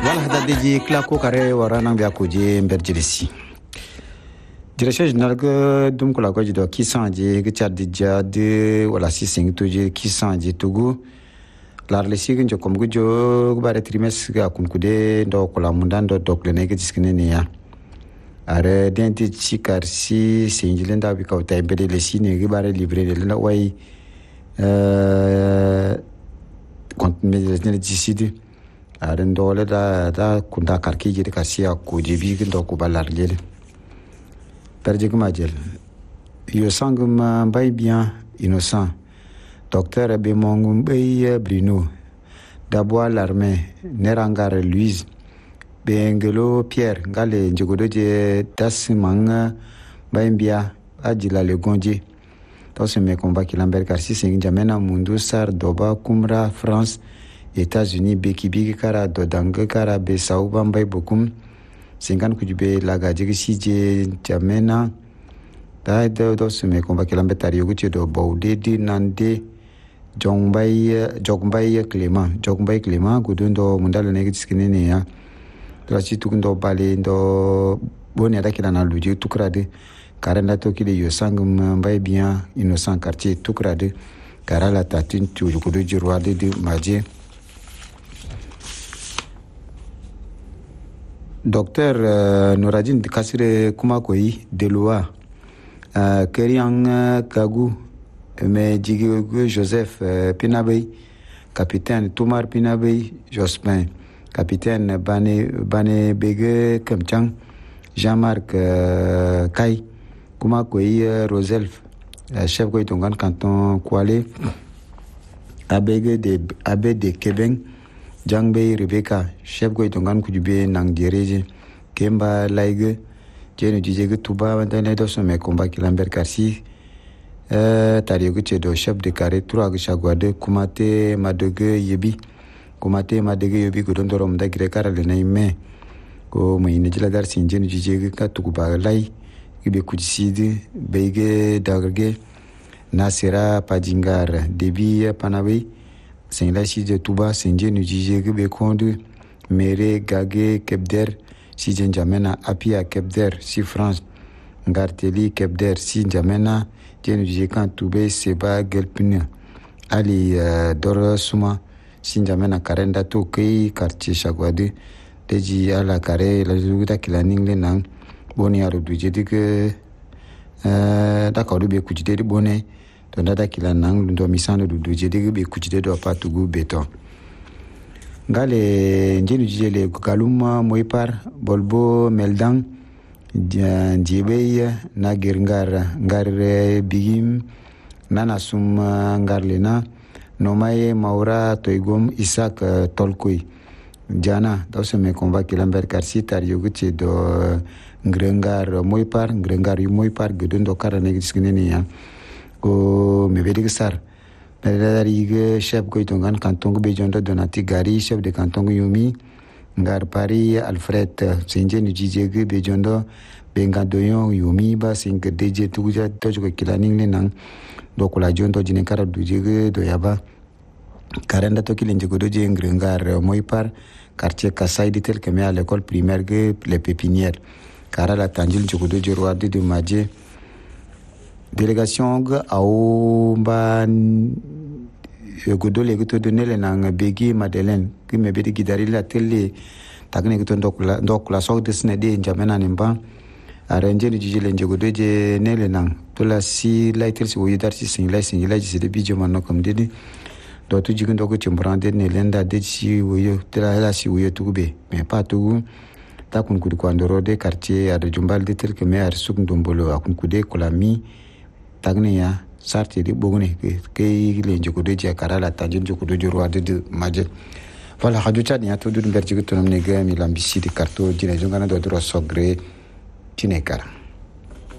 Voilà, Dadji Klako Kare Warana Biakoji Mberjilisi. Direction générale que donc la quoi de qui s'endie que tu as déjà de voilà si c'est tout qui s'endie Togo la relation que comme que je bare trimestre que comme que do kola mundando donc le nègre discine nia are denti chikarsi c'est njilenda bi ka tay bede le sine que bare livré de la way quand me le décide are ndole da kunda karki je ka sia ko jibi que do ko balar lele Perdre Majel. Yo sangum bay bien innocent. Docteur Bemongum bay Bruno. D'abord l'armée. Nerangar Louise. Bengelo Pierre. Gale Njogodoje Tassimang Baimbia. Adjila le Gondje. Dans ce mes combats qui l'embête car si c'est Jamena Mundu Sar Doba Kumra France États-Unis Bekibi Kara Dodang Kara Besau Bambay Bokum. 50 kujube laga jigi sije jamena da do sume ko bakela betari yugo do bawde di nande jogbay Clément gudundo mundala negi skinene ya trasi tukundo bale ndo boni da kila na luji tukrade karenda to kile yo sangum mbay bien innocent quartier tukrade karala tatin tu yugo do jirwade di maje Docteur Nouradine Kassire Kumakoi Deloa Keriang Kagou mais Djigwe Joseph Pinabey capitaine Toumar Pinabey Jospin capitaine Bane Bege Kemchang Jean-Marc Kai Kumakoi Roself chef Goy Tongan canton Kouale Abege de Kebeng Jangbei Rebecca, chef goy tongan kujube nang diereje Kemba Laige jenu jijege tuba wantane do some combat kilamber karsi tariego chedo chef de carré trois chagwade kumate madege yebi godondoro mda gire kara le naime ko mayine jila dar sin jenu jijege ka tukuba lay ibe kujisidi beige dagrege Nasera Padingar debi panabe c'est là si de Touba Senje nous disait que Bekondu Mere Gage Kebder si Jamena Apia Kebder si France Ngarteli Kebder si Jamena je nous disait quand Toubé Seba Gelpune Ali Doro Suma si Jamena Karenda to Kei quartier Chagwade deji ala Kare la Juda Kilaning le nang boni aro du je que d'accord be kujide de bonnet tondada kila nang ndo misano du jede be kujide do patugu beton ngale njenu jele galuma moipar bolbo meldang jebe na ngare bigim nana sum ngarlena nomaye maura toigom isak tolkoi jana dawse me combat kilamber karsi tar yoguche do ngrengar moipar gedondo karane giskinene ya ko mebedi sar pedari chef ko tongan canton bejondo donati gari chef de canton yomi ngar Paris Alfred senje ni jijege bejondo benga doyon yomi ba singe deje tuja tojo kilaning le nang do kula jondo jine kara dujege do yaba karenda to kilenje go doje ngrengar moipar quartier Kasai ditel que me à l'école primaire que les pépinières kara la tangil jogo doje roi de maje délégation au ban godo le goto donner le nang begi Madeleine qui me bedi gidari la télé tagne goto ndokula sok de snede njamena nimba arrange ni jije le godo je ne le nang to la si la tel si wo yidar si sin la si de bijo manno comme dedi do tu jigun do ko chimbrande ne lenda de si wo yo tela la si wo yo tugube mais pas tout ta kun kudu kwandoro de quartier ade jumbal de tel que me ar suk ndombolo akun kude kolami tagne ya sarti di bogone ke le njoko de jakara la tanjin njoko de jorwa de maje voilà radio chat ya to du berji ko tonam ne ga mi lambisi de karto jine jongana do dro sogre tinekara